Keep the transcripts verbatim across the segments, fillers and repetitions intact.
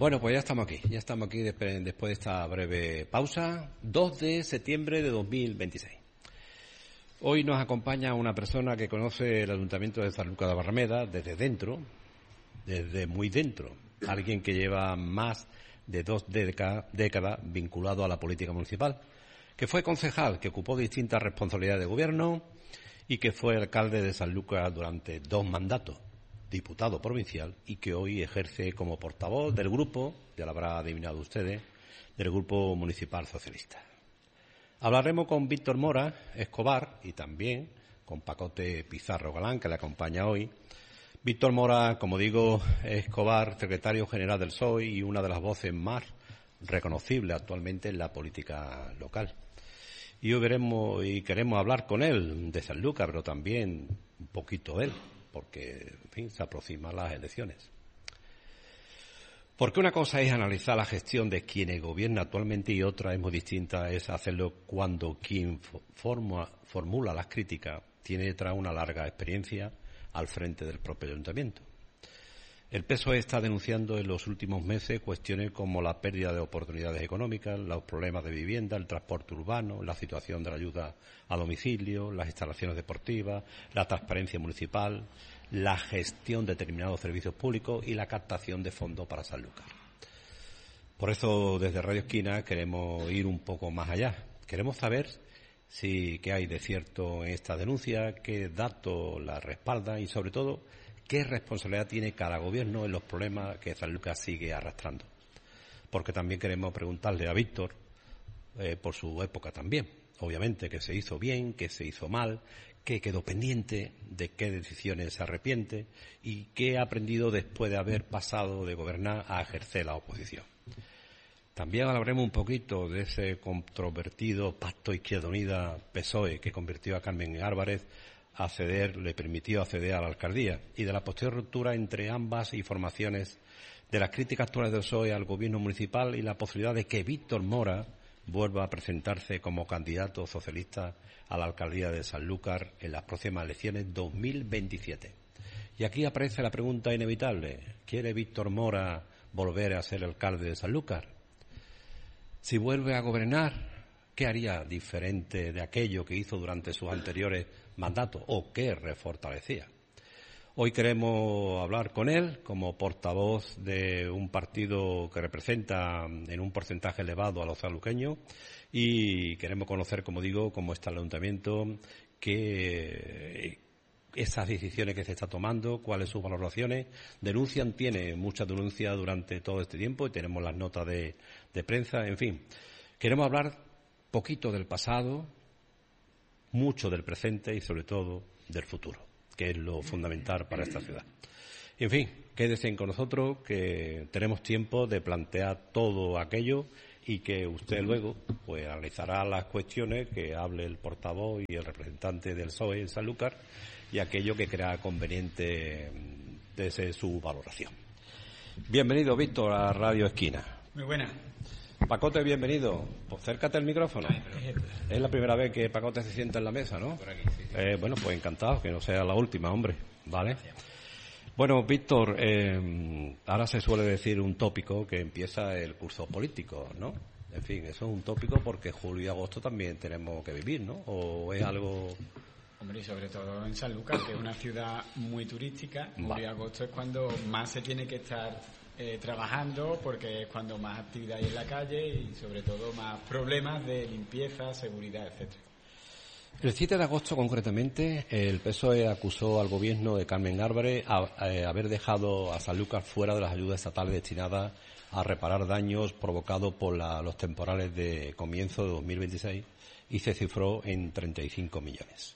Bueno, pues ya estamos aquí, ya estamos aquí después de esta breve pausa, dos de septiembre de dos mil veintiséis. Hoy nos acompaña una persona que conoce el Ayuntamiento de Sanlúcar de Barrameda desde dentro, desde muy dentro, alguien que lleva más de dos décadas vinculado a la política municipal, que fue concejal, que ocupó distintas responsabilidades de gobierno y que fue alcalde de Sanlúcar durante dos mandatos, diputado provincial, y que hoy ejerce como portavoz del grupo, ya lo habrá adivinado ustedes, del Grupo Municipal Socialista. Hablaremos con Víctor Mora Escobar y también con Pacote Pizarro Galán, que le acompaña hoy. Víctor Mora, como digo, Escobar, secretario general del P S O E y una de las voces más reconocibles actualmente en la política local. Y hoy veremos y queremos hablar con él de Sanlúcar, pero también un poquito de él, porque, en fin, se aproximan las elecciones. Porque una cosa es analizar la gestión de quienes gobiernan actualmente y otra es muy distinta, es hacerlo cuando quien forma, formula las críticas tiene detrás una larga experiencia al frente del propio ayuntamiento. El P S O E está denunciando en los últimos meses cuestiones como la pérdida de oportunidades económicas, los problemas de vivienda, el transporte urbano, la situación de la ayuda a domicilio, las instalaciones deportivas, la transparencia municipal, la gestión de determinados servicios públicos y la captación de fondos para Sanlúcar. Por eso, desde Radio Esquina, queremos ir un poco más allá. Queremos saber si qué hay de cierto en esta denuncia, qué datos la respaldan y, sobre todo, qué responsabilidad tiene cada gobierno en los problemas que Sanlúcar sigue arrastrando. Porque también queremos preguntarle a Víctor eh, por su época también. Obviamente, que se hizo bien, que se hizo mal, qué quedó pendiente, de qué decisiones se arrepiente y qué ha aprendido después de haber pasado de gobernar a ejercer la oposición. También hablaremos un poquito de ese controvertido pacto Izquierda Unida P S O E que convirtió a Carmen Álvarez a acceder, le permitió acceder a la alcaldía y de la posterior ruptura entre ambas y formaciones, de las críticas actuales del P S O E al gobierno municipal y la posibilidad de que Víctor Mora vuelva a presentarse como candidato socialista a la alcaldía de Sanlúcar en las próximas elecciones dos mil veintisiete. Y aquí aparece la pregunta inevitable: ¿quiere Víctor Mora volver a ser alcalde de Sanlúcar? Si vuelve a gobernar, ¿qué haría diferente de aquello que hizo durante sus anteriores mandatos o qué refortalecía? Hoy queremos hablar con él como portavoz de un partido que representa en un porcentaje elevado a los sanluqueños y queremos conocer, como digo, cómo está el ayuntamiento, qué esas decisiones que se está tomando, cuáles sus valoraciones. Denuncian, tiene muchas denuncias durante todo este tiempo y tenemos las notas de, de prensa, en fin. Queremos hablar poquito del pasado, mucho del presente y sobre todo del futuro, que es lo fundamental para esta ciudad. En fin, quédese con nosotros, que tenemos tiempo de plantear todo aquello y que usted luego pues analizará las cuestiones que hable el portavoz y el representante del P S O E en Sanlúcar y aquello que crea conveniente desde su valoración. Bienvenido, Víctor, a Radio Esquina. Muy buena. Pacote, bienvenido. Pues acércate el micrófono. Es la primera vez que Pacote se sienta en la mesa, ¿no? Por aquí, sí, sí. Eh, bueno, pues encantado, que no sea la última, hombre. ¿Vale? Gracias. Bueno, Víctor, eh, ahora se suele decir un tópico que empieza el curso político, ¿no? En fin, eso es un tópico porque julio y agosto también tenemos que vivir, ¿no? ¿O es algo...? Hombre, y sobre todo en Sanlúcar, que es una ciudad muy turística, julio vale. y agosto es cuando más se tiene que estar eh, trabajando, porque es cuando más actividad hay en la calle y sobre todo más problemas de limpieza, seguridad, etcétera. El siete de agosto, concretamente, el P S O E acusó al gobierno de Carmen Álvarez a, a, a haber dejado a Sanlúcar fuera de las ayudas estatales destinadas a reparar daños provocados por la, los temporales de comienzo de dos mil veintiséis y se cifró en treinta y cinco millones.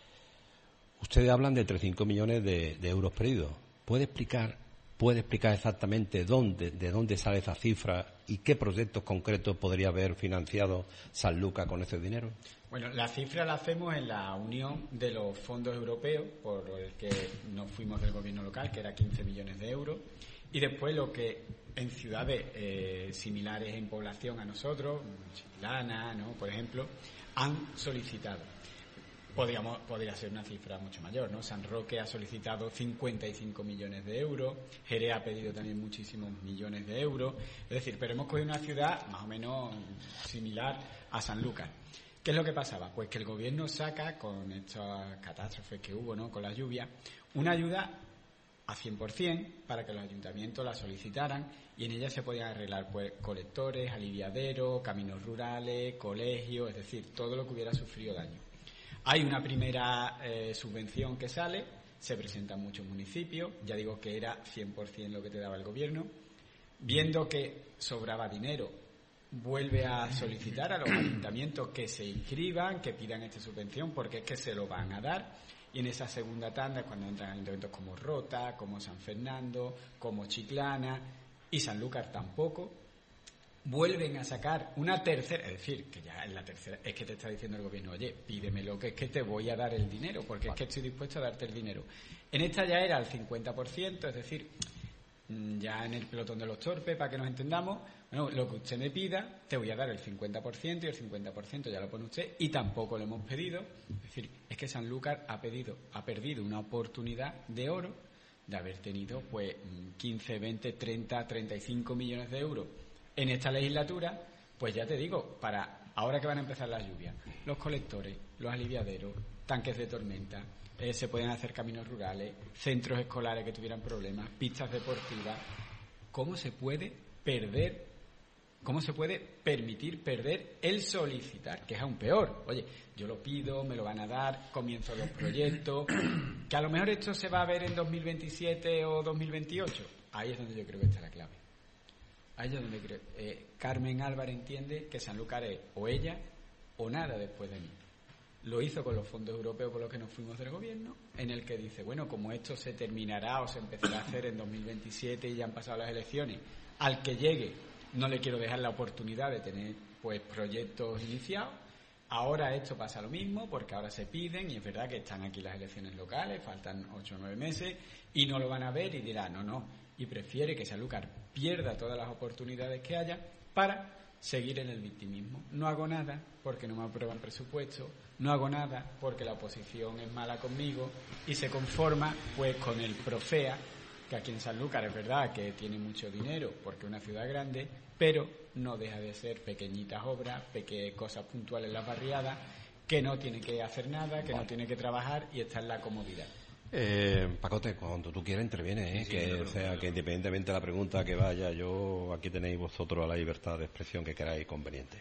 Ustedes hablan de treinta y cinco millones de, de euros perdidos. ¿Puede explicar, puede explicar exactamente dónde, de dónde sale esa cifra y qué proyectos concretos podría haber financiado Sanlúcar con ese dinero? Bueno, la cifra la hacemos en la unión de los fondos europeos, por el que nos fuimos del gobierno local, que era quince millones de euros, y después lo que en ciudades eh, similares en población a nosotros, Chiclana, ¿no?, por ejemplo, han solicitado. Podríamos, podría ser una cifra mucho mayor, ¿no? San Roque ha solicitado cincuenta y cinco millones de euros, Jerez ha pedido también muchísimos millones de euros, es decir, pero hemos cogido una ciudad más o menos similar a Sanlúcar. ¿Qué es lo que pasaba? Pues que el gobierno saca, con estas catástrofes que hubo, ¿no?, con las lluvias, una ayuda a cien por ciento para que los ayuntamientos la solicitaran y en ella se podían arreglar pues colectores, aliviaderos, caminos rurales, colegios, es decir, todo lo que hubiera sufrido daño. Hay una primera eh, subvención que sale, se presentan muchos municipios, ya digo que era cien por ciento lo que te daba el gobierno. Viendo que sobraba dinero, vuelve a solicitar a los ayuntamientos que se inscriban, que pidan esta subvención, porque es que se lo van a dar. Y en esa segunda tanda es cuando entran ayuntamientos como Rota, como San Fernando, como Chiclana y Sanlúcar tampoco. Vuelven a sacar una tercera, es decir, que ya en la tercera es que te está diciendo el gobierno, oye, pídemelo, que es que te voy a dar el dinero, porque es que estoy dispuesto a darte el dinero. En esta ya era el cincuenta por ciento, es decir, ya en el pelotón de los torpes, para que nos entendamos, bueno, lo que usted me pida, te voy a dar el cincuenta por ciento y el cincuenta por ciento ya lo pone usted y tampoco lo hemos pedido. Es decir, es que Sanlúcar ha pedido, ha perdido una oportunidad de oro de haber tenido pues quince, veinte, treinta, treinta y cinco millones de euros en esta legislatura, pues ya te digo, para ahora que van a empezar las lluvias, los colectores, los aliviaderos, tanques de tormenta, eh, se pueden hacer caminos rurales, centros escolares que tuvieran problemas, pistas deportivas. ¿Cómo se puede perder, cómo se puede permitir perder el solicitar, que es aún peor? Oye, yo lo pido, me lo van a dar, comienzo los proyectos, que a lo mejor esto se va a ver en dos mil veintisiete o dos mil veintiocho. Ahí es donde yo creo que está la clave. Ahí es donde creo. Eh, Carmen Álvarez entiende que Sanlúcar es o ella o nada después de mí. Lo hizo con los fondos europeos con los que nos fuimos del gobierno, en el que dice, bueno, como esto se terminará o se empezará a hacer en dos mil veintisiete y ya han pasado las elecciones, al que llegue no le quiero dejar la oportunidad de tener pues proyectos iniciados. Ahora esto pasa lo mismo, porque ahora se piden, y es verdad que están aquí las elecciones locales, faltan ocho o nueve meses, y no lo van a ver y dirán, no, no, y prefiere que Sanlúcar pierda todas las oportunidades que haya para seguir en el victimismo. No hago nada porque no me aprueban presupuesto, no hago nada porque la oposición es mala conmigo, y se conforma pues con el Profea, que aquí en Sanlúcar es verdad que tiene mucho dinero porque es una ciudad grande, pero no deja de ser pequeñitas obras, pequeñas cosas puntuales en las barriadas, que no tiene que hacer nada, que no tiene que trabajar y está en la comodidad. Eh, Pacote, cuando tú quieras interviene, ¿eh? Sí, que sí, no, o sea, no, que independientemente de la pregunta que vaya, yo aquí tenéis vosotros la libertad de expresión que queráis conveniente.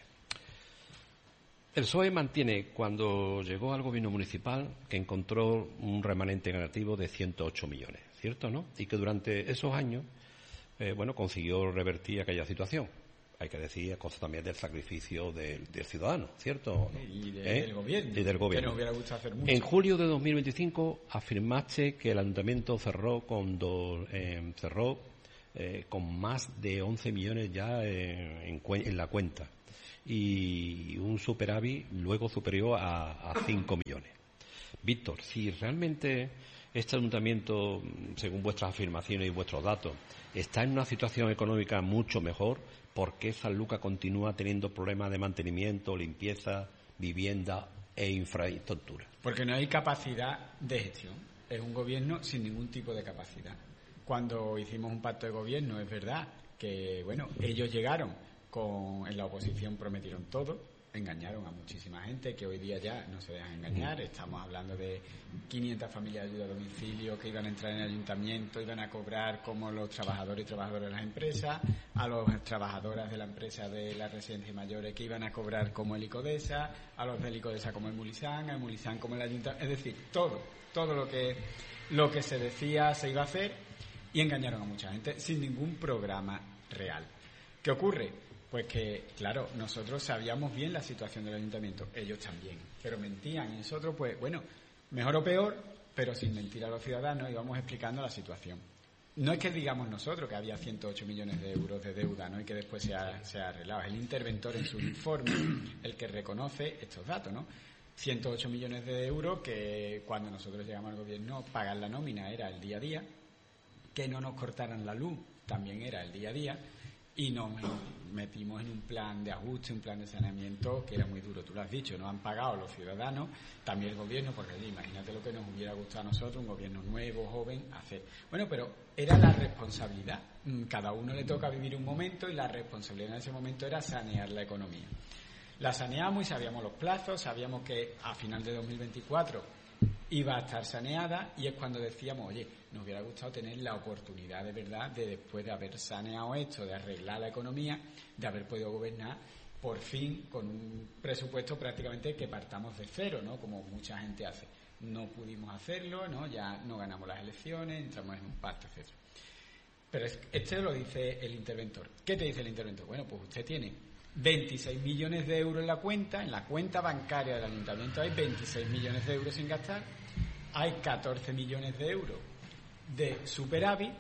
El P S O E mantiene, cuando llegó al gobierno municipal, que encontró un remanente negativo de ciento ocho millones, ¿cierto, no? Y que durante esos años, eh, bueno, consiguió revertir aquella situación. Hay que decir, a costa también del sacrificio del, del ciudadano, ¿cierto? Y de, ¿Eh? del gobierno. Y del gobierno. Que nos hubiera gustado hacer mucho. En julio de dos mil veinticinco afirmaste que el ayuntamiento cerró con dos, eh, cerró eh, con más de once millones ya eh, en, en la cuenta, y un superávit luego superior a, a cinco millones. Víctor, si realmente este ayuntamiento, según vuestras afirmaciones y vuestros datos, está en una situación económica mucho mejor, ¿por qué Sanlúcar continúa teniendo problemas de mantenimiento, limpieza, vivienda e infraestructura? Porque no hay capacidad de gestión. Es un gobierno sin ningún tipo de capacidad. Cuando hicimos un pacto de gobierno, es verdad que, bueno, ellos llegaron con, en la oposición prometieron todo, engañaron a muchísima gente que hoy día ya no se dejan engañar. Estamos hablando de quinientas familias de ayuda a domicilio que iban a entrar en el ayuntamiento, iban a cobrar como los trabajadores y trabajadoras de las empresas, a las trabajadoras de la empresa de las residencias mayores que iban a cobrar como el Icodesa, a los del Icodesa como el Mulizán, al Mulizán como el ayuntamiento, es decir, todo, todo lo que, lo que se decía se iba a hacer, y engañaron a mucha gente sin ningún programa real. ¿Qué ocurre? Pues que, claro, nosotros sabíamos bien la situación del ayuntamiento, ellos también, pero mentían, y nosotros, pues, bueno, mejor o peor, pero sin mentir a los ciudadanos, íbamos explicando la situación. No es que digamos nosotros que había ciento ocho millones de euros de deuda, ¿no?, y que después se ha, se ha arreglado. Es el interventor en su informe el que reconoce estos datos, ¿no? ciento ocho millones de euros que cuando nosotros llegamos al gobierno pagar la nómina era el día a día, que no nos cortaran la luz también era el día a día, y nos metimos en un plan de ajuste, un plan de saneamiento que era muy duro. Tú lo has dicho, no han pagado los ciudadanos, también el gobierno, porque allí, imagínate lo que nos hubiera gustado a nosotros, un gobierno nuevo, joven, hacer. Bueno, pero era la responsabilidad. Cada uno le toca vivir un momento y la responsabilidad en ese momento era sanear la economía. La saneamos y sabíamos los plazos, sabíamos que a final de dos mil veinticuatro iba a estar saneada, y es cuando decíamos, oye, nos hubiera gustado tener la oportunidad de verdad de, después de haber saneado esto, de arreglar la economía, de haber podido gobernar por fin con un presupuesto prácticamente que partamos de cero, ¿no? Como mucha gente hace. No pudimos hacerlo, ¿no? Ya no ganamos las elecciones, entramos en un pacto, etcétera. Pero es, este lo dice el interventor. ¿Qué te dice el interventor? Bueno, pues usted tiene veintiséis millones de euros en la cuenta, en la cuenta bancaria del ayuntamiento hay veintiséis millones de euros sin gastar, hay catorce millones de euros de superávit,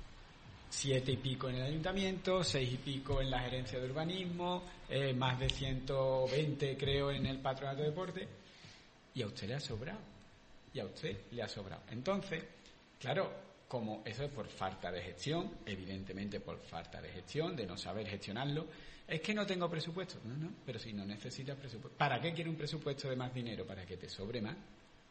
siete y pico en el ayuntamiento, seis y pico en la gerencia de urbanismo, eh, más de ciento veinte creo en el patronato de deporte, y a usted le ha sobrado, y a usted le ha sobrado. Entonces, claro, como eso es por falta de gestión, evidentemente por falta de gestión, de no saber gestionarlo, es que no tengo presupuesto. No, no, pero si no necesitas presupuesto. ¿Para qué quiere un presupuesto de más dinero? Para que te sobre más.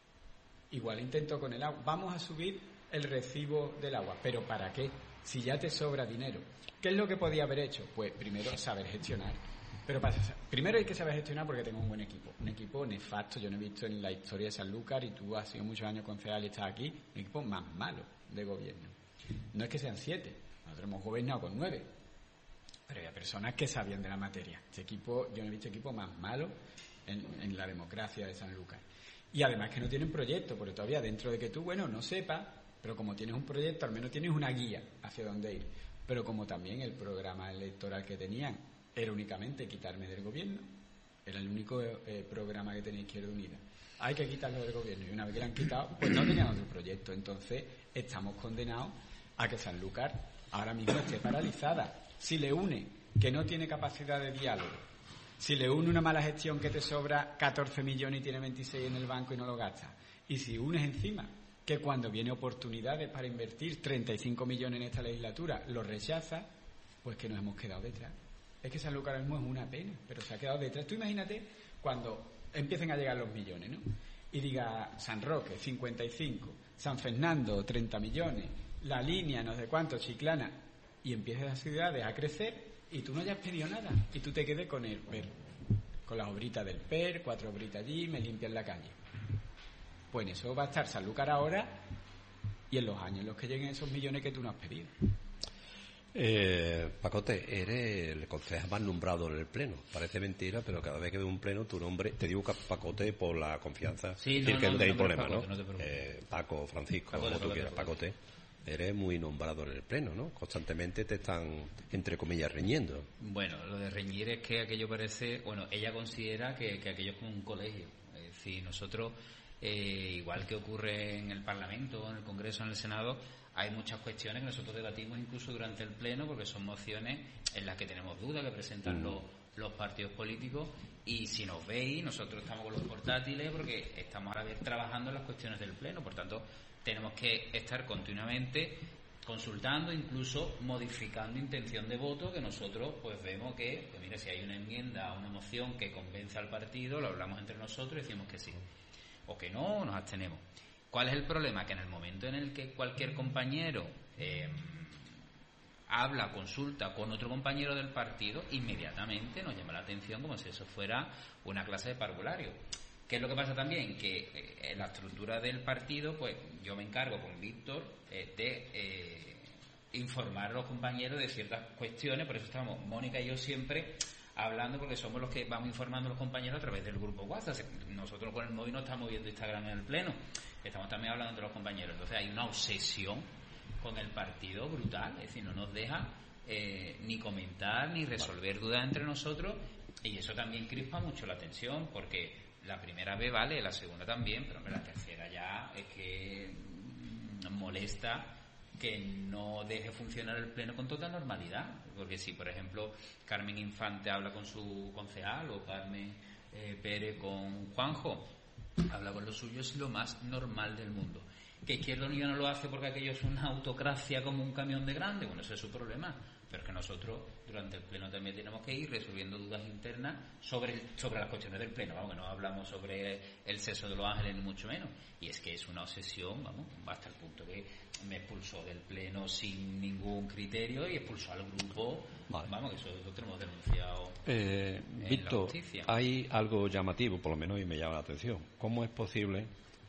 Igual intento con el agua. Vamos a subir el recibo del agua. ¿Pero para qué? Si ya te sobra dinero. ¿Qué es lo que podía haber hecho? Pues primero saber gestionar. Pero para, primero hay que saber gestionar porque tengo un buen equipo. Un equipo nefasto. Yo no he visto en la historia de Sanlúcar, y tú has sido muchos años concejal y estás aquí, un equipo más malo de gobierno. No es que sean siete. Nosotros hemos gobernado con nueve. Pero había personas que sabían de la materia. Este equipo, yo no he visto equipo más malo en, en la democracia de Sanlúcar. Y además que no tienen proyecto, porque todavía dentro de que tú, bueno, no sepas, pero como tienes un proyecto, al menos tienes una guía hacia dónde ir. Pero como también el programa electoral que tenían era únicamente quitarme del gobierno, era el único eh, programa que tenía Izquierda Unida. Hay que quitarlo del gobierno, y una vez que lo han quitado, pues no tenían otro proyecto. Entonces estamos condenados a que Sanlúcar ahora mismo esté paralizada. Si le une que no tiene capacidad de diálogo, si le une una mala gestión que te sobra catorce millones y tiene veintiséis en el banco y no lo gasta, y si unes encima que cuando viene oportunidades para invertir treinta y cinco millones en esta legislatura lo rechaza, pues que nos hemos quedado detrás. Es que Sanlúcar ahora mismo es una pena, pero se ha quedado detrás. Tú imagínate cuando empiecen a llegar los millones, ¿no? Y diga San Roque, cincuenta y cinco, San Fernando, treinta millones, La Línea, no sé cuánto, Chiclana, y empiezan las ciudades a crecer y tú no hayas pedido nada, y tú te quedes con el P E R, con las obritas del P E R, cuatro obritas allí, me limpian la calle. Pues en eso va a estar Sanlúcar ahora y en los años en los que lleguen esos millones que tú no has pedido. Eh, Pacote, eres el concejal más nombrado en el pleno. Parece mentira, pero cada vez que veo un pleno, tu nombre, te digo Pacote por la confianza. Sí, es decir, no, que no, no tenéis no, problema, Pacote, ¿no? no te preocupes. eh, Paco, Francisco, Pacote, como tú Pacote, quieras, Pacote. Pacote. Eres muy nombrado en el pleno, ¿no? Constantemente te están, entre comillas, reñiendo. Bueno, lo de reñir es que aquello parece... Bueno, ella considera que, que aquello es como un colegio. Es decir, nosotros, eh, igual que ocurre en el Parlamento, en el Congreso, en el Senado, hay muchas cuestiones que nosotros debatimos incluso durante el pleno, porque son mociones en las que tenemos dudas que presentan mm. los, los partidos políticos, y si nos veis, nosotros estamos con los portátiles porque estamos a la vez trabajando en las cuestiones del pleno. Por tanto, tenemos que estar continuamente consultando, incluso modificando intención de voto, que nosotros pues vemos que, pues mira, si hay una enmienda, una moción que convence al partido, lo hablamos entre nosotros y decimos que sí, o que no, o nos abstenemos. ¿Cuál es el problema? Que en el momento en el que cualquier compañero eh, habla, consulta con otro compañero del partido, inmediatamente nos llama la atención como si eso fuera una clase de parvulario. ¿Qué es lo que pasa también? Que eh, en la estructura del partido, pues yo me encargo con Víctor eh, de eh, informar a los compañeros de ciertas cuestiones, por eso estamos Mónica y yo siempre hablando, porque somos los que vamos informando a los compañeros a través del grupo WhatsApp. Nosotros con el móvil no estamos viendo Instagram en el pleno, estamos también hablando entre los compañeros. Entonces hay una obsesión con el partido brutal, es decir, no nos deja eh, ni comentar ni resolver dudas entre nosotros, y eso también crispa mucho la tensión, porque la primera vez vale, la segunda también, pero hombre, la tercera ya es que molesta que no deje funcionar el pleno con total normalidad, porque si por ejemplo Carmen Infante habla con su concejal o Carmen eh, Pérez con Juanjo, habla con los suyos, es lo más normal del mundo. Que Izquierda Unida no lo hace porque aquello es una autocracia como un camión de grande, bueno, ese es su problema. Pero es que nosotros durante el pleno también tenemos que ir resolviendo dudas internas sobre el, sobre las cuestiones del pleno, vamos, que no hablamos sobre el sexo de los ángeles ni mucho menos. Y es que es una obsesión, vamos, hasta el punto que me expulsó del pleno sin ningún criterio y expulsó al grupo, vale. Vamos, que eso lo tenemos denunciado. Eh, en Víctor, la justicia. Hay algo llamativo, por lo menos, y me llama la atención. ¿Cómo es posible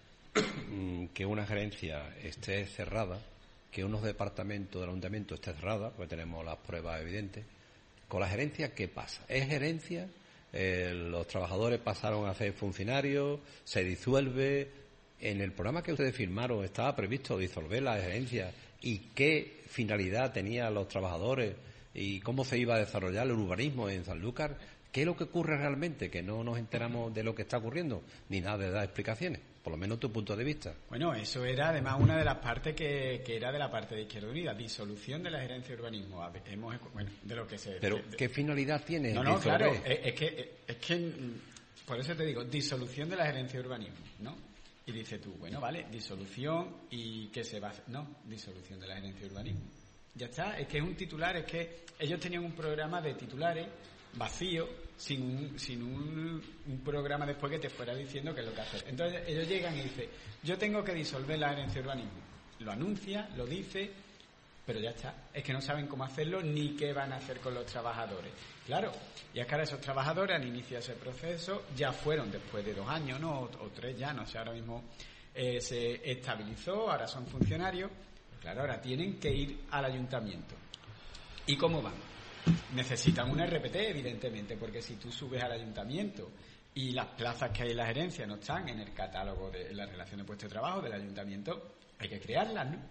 que una gerencia esté cerrada, que unos departamentos del ayuntamiento estén cerrados, porque tenemos las pruebas evidentes? ¿Con la gerencia qué pasa? ¿Es gerencia? Eh, ¿Los trabajadores pasaron a ser funcionarios? ¿Se disuelve? En el programa que ustedes firmaron estaba previsto disolver la gerencia. ¿Y qué finalidad tenían los trabajadores? ¿Y cómo se iba a desarrollar el urbanismo en Sanlúcar? ¿Qué es lo que ocurre realmente? Que no nos enteramos de lo que está ocurriendo, ni nada de dar explicaciones. Por lo menos tu punto de vista. Bueno, eso era además una de las partes que, que era de la parte de Izquierda Unida, disolución de la gerencia de urbanismo. Hemos, bueno, de lo que se... Pero, de, de, ¿qué finalidad tiene? No, no, claro, es, es que, es que, por eso te digo, disolución de la gerencia de urbanismo, ¿no? Y dices tú, bueno, vale, disolución y ¿qué se va a hacer? No, disolución de la gerencia de urbanismo. Ya está, es que es un titular, es que ellos tenían un programa de titulares vacío, sin un, sin un, un programa después que te fuera diciendo qué es lo que hacer. Entonces ellos llegan y dicen, yo tengo que disolver la gerencia de urbanismo. Lo anuncia, lo dice, pero ya está. Es que no saben cómo hacerlo ni qué van a hacer con los trabajadores. Claro, y es que ahora esos trabajadores han iniciado ese proceso, ya fueron después de dos años, ¿no? O, o tres ya, no sé, ahora mismo eh, se estabilizó, ahora son funcionarios. Claro, ahora tienen que ir al ayuntamiento. ¿Y cómo van? Necesitan una R P T, evidentemente, porque si tú subes al ayuntamiento y las plazas que hay en la gerencia no están en el catálogo de la relación de puesto de trabajo del ayuntamiento, hay que crearlas, ¿no?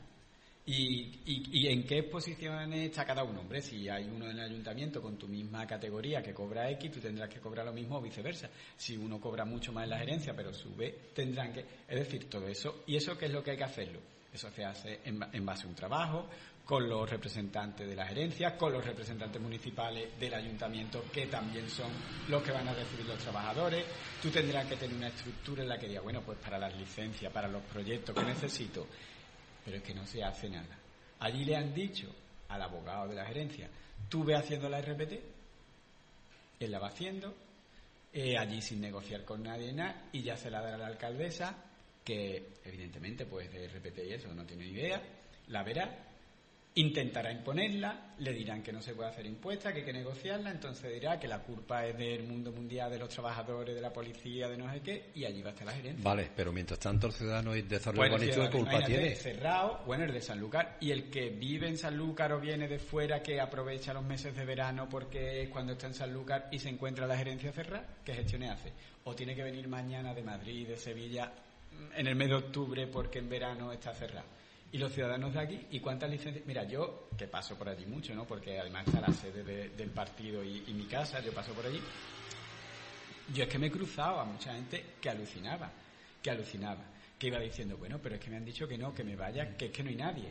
¿Y, y, y en qué posiciones está cada uno? Hombre, si hay uno en el ayuntamiento con tu misma categoría que cobra X, tú tendrás que cobrar lo mismo o viceversa. Si uno cobra mucho más en la gerencia, pero sube, tendrán que... Es decir, todo eso. ¿Y eso qué es lo que hay que hacerlo? Eso se hace en, en base a un trabajo, con los representantes de la gerencia, con los representantes municipales del ayuntamiento, que también son los que van a recibir los trabajadores. Tú tendrás que tener una estructura en la que diga, bueno, pues para las licencias, para los proyectos que necesito. Pero es que no se hace nada. Allí le han dicho al abogado de la gerencia, tú ve haciendo la R P T, él la va haciendo, eh, allí sin negociar con nadie nada, y ya se la dará a la alcaldesa, que evidentemente pues de R P T y eso no tiene ni idea, la verá, intentará imponerla, le dirán que no se puede hacer impuesta, que hay que negociarla, entonces dirá que la culpa es del mundo mundial, de los trabajadores, de la policía, de no sé qué, y allí va a estar la gerencia. Vale, pero mientras tanto el ciudadano y desarrollo bueno, urbanístico, ¿qué culpa tiene? Cerrado, bueno, el de Sanlúcar, y el que vive en Sanlúcar o viene de fuera, que aprovecha los meses de verano porque es cuando está en Sanlúcar y se encuentra la gerencia cerrada, ¿qué gestiones hace? O tiene que venir mañana de Madrid, de Sevilla, en el mes de octubre porque en verano está cerrado. Y los ciudadanos de aquí, ¿y cuántas licencias? Mira, yo, que paso por allí mucho, ¿no? Porque además está la sede de, del partido y, y mi casa, yo paso por allí. Yo es que me he cruzado a mucha gente que alucinaba, que alucinaba, que iba diciendo, bueno, pero es que me han dicho que no, que me vaya, que es que no hay nadie.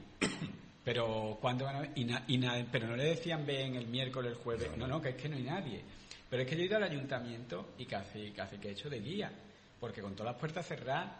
Pero ¿cuándo van a ver? Y na, y na, pero no le decían ven el miércoles, el jueves, no, no, que es que no hay nadie. Pero es que yo he ido al ayuntamiento y casi, casi que he hecho de guía, porque con todas las puertas cerradas,